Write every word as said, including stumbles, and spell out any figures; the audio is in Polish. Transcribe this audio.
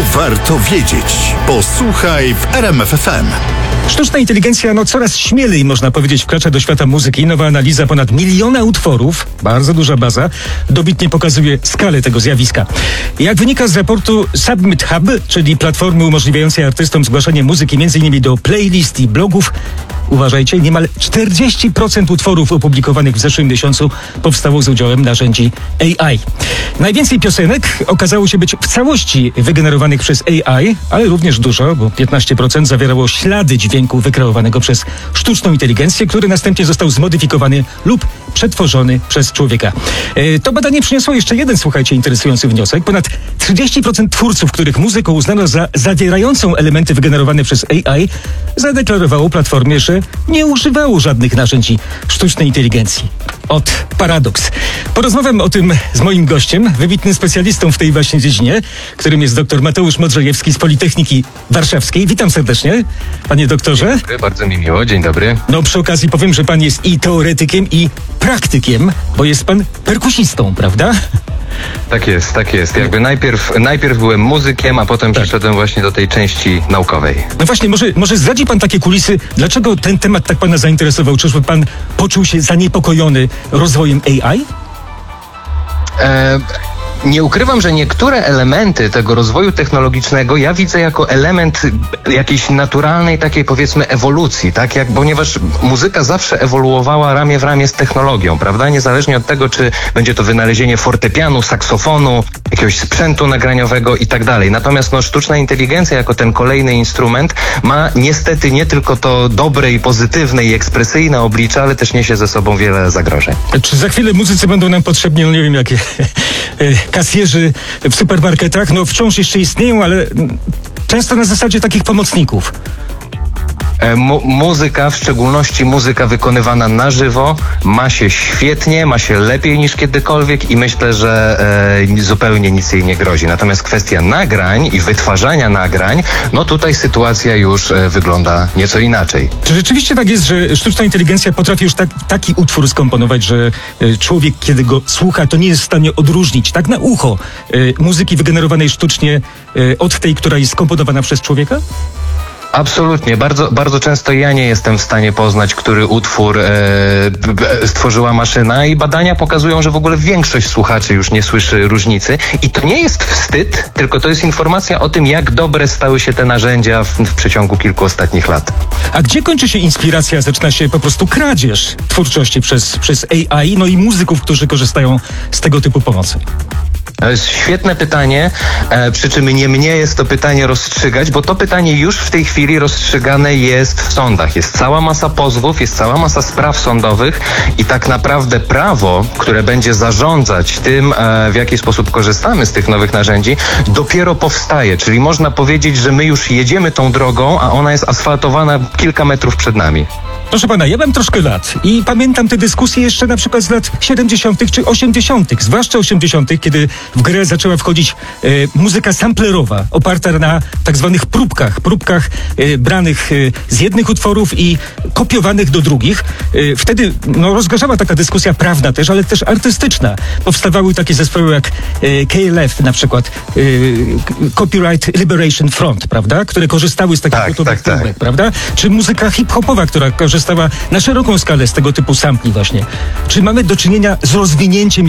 warto wiedzieć. Posłuchaj w R M F F M. Sztuczna inteligencja no coraz śmielej, można powiedzieć, wkracza do świata muzyki. Nowa analiza ponad miliona utworów, bardzo duża baza, dobitnie pokazuje skalę tego zjawiska. Jak wynika z raportu Submit Hub, czyli platformy umożliwiającej artystom zgłaszanie muzyki m.in. do playlist i blogów, uważajcie, niemal czterdzieści procent utworów opublikowanych w zeszłym miesiącu powstało z udziałem narzędzi A I. Najwięcej piosenek okazało się być w całości wygenerowanych przez A I, ale również dużo, bo piętnaście procent zawierało ślady dźwięku wykreowanego przez sztuczną inteligencję, który następnie został zmodyfikowany lub przetworzony przez człowieka. E, to badanie przyniosło jeszcze jeden, słuchajcie, interesujący wniosek. Ponad trzydzieści procent twórców, których muzykę uznano za zawierającą elementy wygenerowane przez A I, zadeklarowało platformie, że nie używało żadnych narzędzi sztucznej inteligencji. Ot, paradoks. Porozmawiam o tym z moim gościem, wybitnym specjalistą w tej właśnie dziedzinie, którym jest dr Mateusz Modrzejewski z Politechniki Warszawskiej. Witam serdecznie, panie doktorze. Dzień dobry, bardzo mi miło, dzień dobry. No przy okazji powiem, że pan jest i teoretykiem, i praktykiem, bo jest pan perkusistą, prawda? Tak jest, tak jest. Jakby najpierw, najpierw byłem muzykiem, a potem tak. przeszedłem właśnie do tej części naukowej. No właśnie, może, może zdradzi pan takie kulisy, dlaczego ten temat tak pana zainteresował? Czyżby pan poczuł się zaniepokojony rozwojem A I? E- Nie ukrywam, że niektóre elementy tego rozwoju technologicznego ja widzę jako element jakiejś naturalnej takiej, powiedzmy, ewolucji, tak? Jak, ponieważ muzyka zawsze ewoluowała ramię w ramię z technologią, prawda? Niezależnie od tego, czy będzie to wynalezienie fortepianu, saksofonu, jakiegoś sprzętu nagraniowego i tak dalej. Natomiast no, sztuczna inteligencja jako ten kolejny instrument ma niestety nie tylko to dobre i pozytywne i ekspresyjne oblicze, ale też niesie ze sobą wiele zagrożeń. Czy za chwilę muzycy będą nam potrzebni, no nie wiem, jakie kasjerzy w supermarketach? No wciąż jeszcze istnieją, ale często na zasadzie takich pomocników. Mu- muzyka, w szczególności muzyka wykonywana na żywo, ma się świetnie, ma się lepiej niż kiedykolwiek i myślę, że e, zupełnie nic jej nie grozi. Natomiast kwestia nagrań i wytwarzania nagrań, no tutaj sytuacja już e, wygląda nieco inaczej. Czy rzeczywiście tak jest, że sztuczna inteligencja potrafi już tak, taki utwór skomponować, że e, człowiek, kiedy go słucha, to nie jest w stanie odróżnić tak na ucho e, muzyki wygenerowanej sztucznie e, od tej, która jest skomponowana przez człowieka? Absolutnie. Bardzo, bardzo często ja nie jestem w stanie poznać, który utwór e, b, stworzyła maszyna i badania pokazują, że w ogóle większość słuchaczy już nie słyszy różnicy i to nie jest wstyd, tylko to jest informacja o tym, jak dobre stały się te narzędzia w, w przeciągu kilku ostatnich lat. A gdzie kończy się inspiracja? Zaczyna się po prostu kradzież twórczości przez, przez A I, no i muzyków, którzy korzystają z tego typu pomocy. To jest świetne pytanie, e, przy czym nie mnie jest to pytanie rozstrzygać, bo to pytanie już w tej chwili rozstrzygane jest w sądach. Jest cała masa pozwów, jest cała masa spraw sądowych i tak naprawdę prawo, które będzie zarządzać tym, e, w jaki sposób korzystamy z tych nowych narzędzi, dopiero powstaje. Czyli można powiedzieć, że my już jedziemy tą drogą, a ona jest asfaltowana kilka metrów przed nami. Proszę pana, ja mam troszkę lat i pamiętam te dyskusje jeszcze na przykład z lat siedemdziesiątych czy osiemdziesiątych, zwłaszcza osiemdziesiątych, kiedy w grę zaczęła wchodzić e, muzyka samplerowa, oparta na tak zwanych próbkach, próbkach e, branych e, z jednych utworów i kopiowanych do drugich. E, wtedy no, rozgorzała taka dyskusja prawna też, ale też artystyczna. Powstawały takie zespoły jak e, K L F na przykład, e, Copyright Liberation Front, prawda, które korzystały z takich tak, gotowych tak, próbek, tak. prawda? Czy muzyka hip-hopowa, która korzystała na szeroką skalę z tego typu sampli właśnie. Czy mamy do czynienia z rozwinięciem